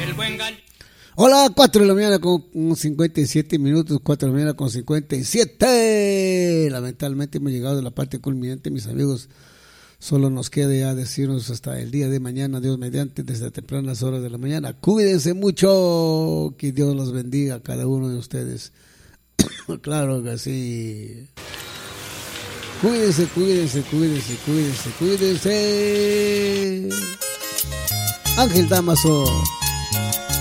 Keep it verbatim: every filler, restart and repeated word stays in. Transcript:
Hola, cuatro de la mañana con cincuenta y siete minutos, cuatro de la mañana con cincuenta y siete. Lamentablemente hemos llegado a la parte culminante, mis amigos. Solo nos queda ya decirnos hasta el día de mañana, Dios mediante, desde tempranas horas de la mañana. Cuídense mucho, que Dios los bendiga a cada uno de ustedes. Claro que sí. Cuídense, cuídense, cuídense, cuídense, cuídense. Ángel Damaso.